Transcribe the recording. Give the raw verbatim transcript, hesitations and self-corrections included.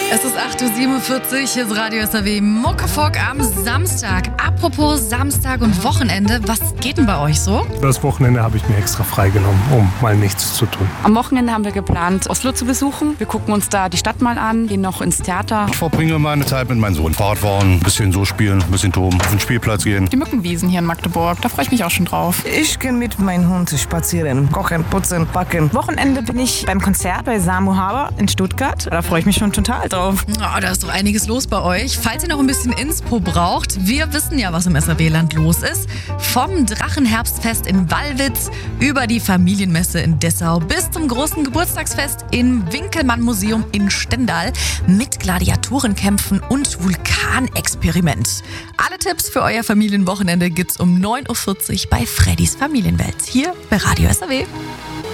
Es ist acht Uhr siebenundvierzig, hier ist Radio S R W Muckefuck am Samstag. Apropos Samstag und Wochenende, was geht denn bei euch so? Das Wochenende habe ich mir extra freigenommen, um mal nichts zu tun. Am Wochenende haben wir geplant, Oslo zu besuchen. Wir gucken uns da die Stadt mal an, gehen noch ins Theater. Ich verbringe meine Zeit mit meinem Sohn. Fahrrad fahren, ein bisschen so spielen, ein bisschen toben, auf den Spielplatz gehen. Die Mückenwiesen hier in Magdeburg, da freue ich mich auch schon drauf. Ich gehe mit meinem Hund spazieren, kochen, putzen, backen. Wochenende bin ich beim Konzert bei Samu Haber in Stuttgart. Da freue ich mich schon total drauf. Oh, da ist doch einiges los bei euch. Falls ihr noch ein bisschen Inspo braucht, wir wissen ja, was im S R W-Land los ist. Vom Drachenherbstfest in Wallwitz über die Familienmesse in Dessau bis zum großen Geburtstagsfest im Winkelmann-Museum in Stendal mit Gladiatorenkämpfen und Vulkanexperiment. Alle Tipps für euer Familienwochenende gibt's um neun Uhr vierzig bei Freddys Familienwelt hier bei Radio S R W.